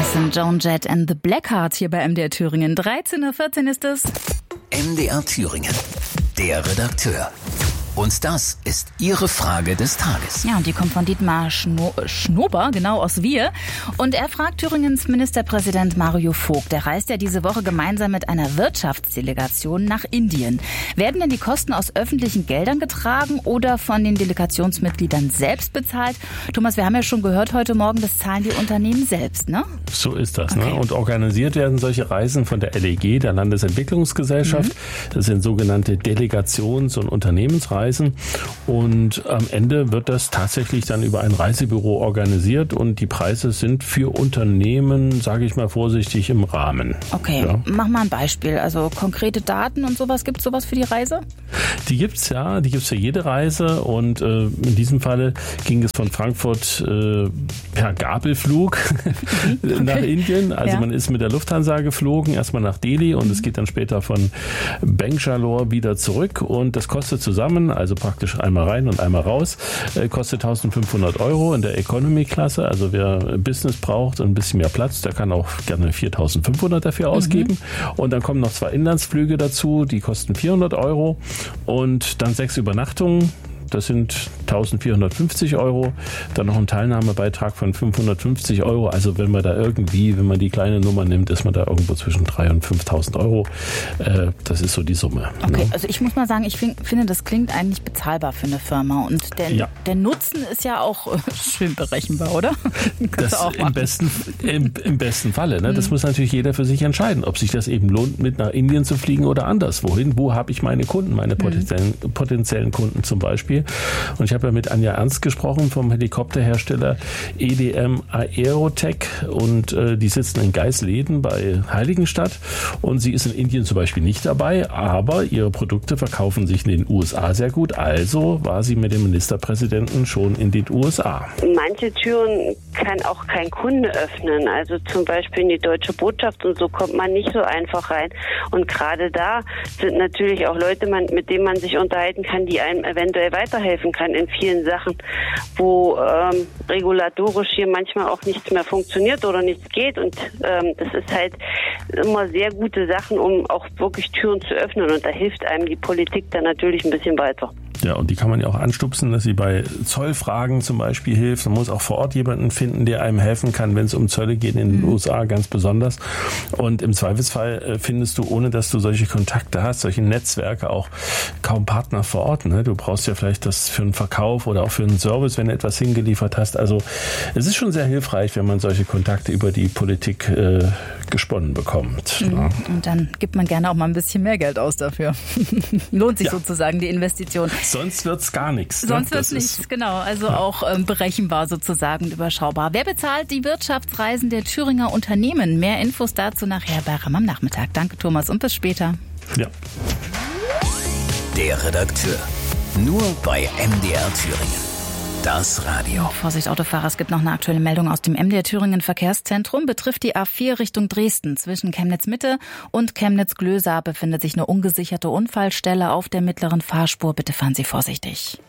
Das sind Joan Jett and the Blackhearts hier bei MDR Thüringen. 13:14 Uhr ist es. MDR Thüringen, der Redakteur. Und das ist Ihre Frage des Tages. Ja, und die kommt von Dietmar Schnober, genau aus Wir. Und er fragt Thüringens Ministerpräsident Mario Vogt. Der reist ja diese Woche gemeinsam mit einer Wirtschaftsdelegation nach Indien. Werden denn die Kosten aus öffentlichen Geldern getragen oder von den Delegationsmitgliedern selbst bezahlt? Thomas, wir haben ja schon gehört heute Morgen, das zahlen die Unternehmen selbst, ne? So ist das, okay. Ne? Und organisiert werden solche Reisen von der LEG, der Landesentwicklungsgesellschaft. Das sind sogenannte Delegations- und Unternehmensreisen. Und am Ende wird das tatsächlich dann über ein Reisebüro organisiert und die Preise sind für Unternehmen, sage ich mal vorsichtig, im Rahmen. Okay, ja. Mach mal ein Beispiel. Also konkrete Daten und sowas, gibt es sowas für die Reise? Die gibt's ja, die gibt's für jede Reise und in diesem Falle ging es von Frankfurt per Gabelflug nach Indien. Also man ist mit der Lufthansa geflogen, erstmal nach Delhi und es geht dann später von Bangalore wieder zurück und das kostet zusammen, also praktisch einmal rein und einmal raus, kostet 1.500 € in der Economy-Klasse. Also wer Business braucht und ein bisschen mehr Platz, der kann auch gerne 4.500 dafür ausgeben. Und dann kommen noch 2 Inlandsflüge dazu, die kosten 400 € und dann 6 Übernachtungen. Das sind 1.450 €. Dann noch ein Teilnahmebeitrag von 550 €. Also wenn man die kleine Nummer nimmt, ist man da irgendwo zwischen 3.000 und 5.000 €. Das ist so die Summe. Okay, Ne? also ich muss mal sagen, ich finde, das klingt eigentlich bezahlbar für eine Firma. Und der Nutzen ist ja auch schön berechenbar, oder? Das auch im besten Falle. Ne? Das muss natürlich jeder für sich entscheiden, ob sich das eben lohnt, mit nach Indien zu fliegen oder anderswohin. Wo habe ich meine Kunden, meine potenziellen Kunden zum Beispiel? Und ich habe ja mit Anja Ernst gesprochen vom Helikopterhersteller EDM Aerotech und die sitzen in Geisleden bei Heiligenstadt und sie ist in Indien zum Beispiel nicht dabei, aber ihre Produkte verkaufen sich in den USA sehr gut. Also war sie mit dem Ministerpräsidenten schon in den USA. Manche Türen kann auch kein Kunde öffnen. Also zum Beispiel in die deutsche Botschaft und so kommt man nicht so einfach rein. Und gerade da sind natürlich auch Leute, mit denen man sich unterhalten kann, die einem eventuell weiterhelfen kann in vielen Sachen, wo regulatorisch hier manchmal auch nichts mehr funktioniert oder nichts geht. Und das ist halt immer sehr gute Sachen, um auch wirklich Türen zu öffnen. Und da hilft einem die Politik dann natürlich ein bisschen weiter. Ja, und die kann man ja auch anstupsen, dass sie bei Zollfragen zum Beispiel hilft. Man muss auch vor Ort jemanden finden, der einem helfen kann, wenn es um Zölle geht, in den USA ganz besonders. Und im Zweifelsfall findest du, ohne dass du solche Kontakte hast, solche Netzwerke, auch kaum Partner vor Ort. Ne? Du brauchst ja vielleicht das für einen Verkauf oder auch für einen Service, wenn du etwas hingeliefert hast. Also es ist schon sehr hilfreich, wenn man solche Kontakte über die Politik gesponnen bekommt. Ja. Und dann gibt man gerne auch mal ein bisschen mehr Geld aus dafür. Lohnt sich sozusagen die Investition. Sonst wird's gar nichts. Sonst wird's nichts, genau. Also auch berechenbar sozusagen und überschaubar. Wer bezahlt die Wirtschaftsreisen der Thüringer Unternehmen? Mehr Infos dazu nachher bei RAM am Nachmittag. Danke, Thomas, und bis später. Ja. Der Redakteur. Nur bei MDR Thüringen. Das Radio. Vorsicht, Autofahrer, es gibt noch eine aktuelle Meldung aus dem MDR Thüringen Verkehrszentrum. Betrifft die A4 Richtung Dresden. Zwischen Chemnitz-Mitte und Chemnitz-Glösa befindet sich eine ungesicherte Unfallstelle auf der mittleren Fahrspur. Bitte fahren Sie vorsichtig.